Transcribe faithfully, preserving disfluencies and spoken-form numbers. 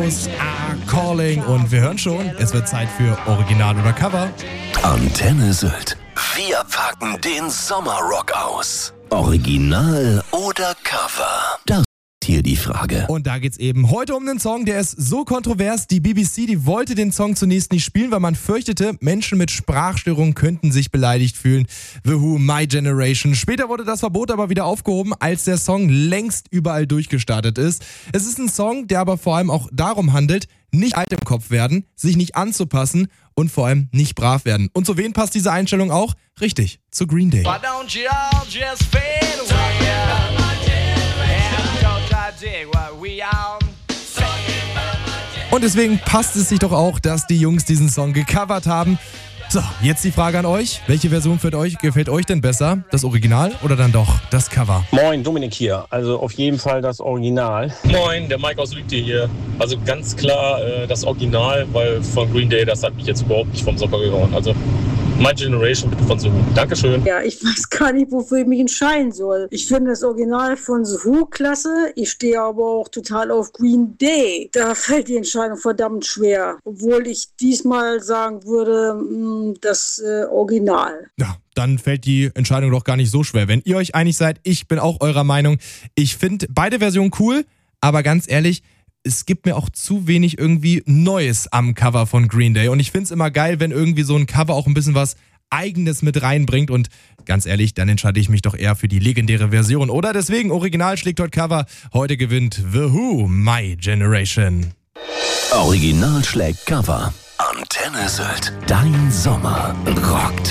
Heroes Are Calling und wir hören schon, es wird Zeit für Original oder Cover. Antenne Sylt. Wir packen den Sommerrock aus. Original oder Cover? Das ist hier die Frage. Und da geht's eben heute um einen Song, der ist so kontrovers. Die B B C, die wollte den Song zunächst nicht spielen, weil man fürchtete, Menschen mit Sprachstörungen könnten sich beleidigt fühlen. The Who, My Generation. Später wurde das Verbot aber wieder aufgehoben, als der Song längst überall durchgestartet ist. Es ist ein Song, der aber vor allem auch darum handelt, nicht alt im Kopf werden, sich nicht anzupassen und vor allem nicht brav werden. Und zu wen passt diese Einstellung auch? Richtig, zu Green Day. Und deswegen passt es sich doch auch, dass die Jungs diesen Song gecovert haben. So, jetzt die Frage an euch. Welche Version für euch, gefällt euch denn besser? Das Original oder dann doch das Cover? Moin, Dominik hier. Also auf jeden Fall das Original. Moin, der Mike aus Lügde hier. Also ganz klar äh, das Original, weil von Green Day, das hat mich jetzt überhaupt nicht vom Socker gehauen. Also My Generation bitte von The Who. Dankeschön. Ja, ich weiß gar nicht, wofür ich mich entscheiden soll. Ich finde das Original von The Who klasse. Ich stehe aber auch total auf Green Day. Da fällt die Entscheidung verdammt schwer. Obwohl ich diesmal sagen würde, mh, das äh, Original. Ja, dann fällt die Entscheidung doch gar nicht so schwer. Wenn ihr euch einig seid, ich bin auch eurer Meinung. Ich finde beide Versionen cool, aber ganz ehrlich, es gibt mir auch zu wenig irgendwie Neues am Cover von Green Day. Und ich finde es immer geil, wenn irgendwie so ein Cover auch ein bisschen was Eigenes mit reinbringt. Und ganz ehrlich, dann entscheide ich mich doch eher für die legendäre Version. Oder deswegen, Original schlägt heute Cover. Heute gewinnt The Who, My Generation. Original schlägt Cover. Antenne Sylt. Dein Sommer rockt.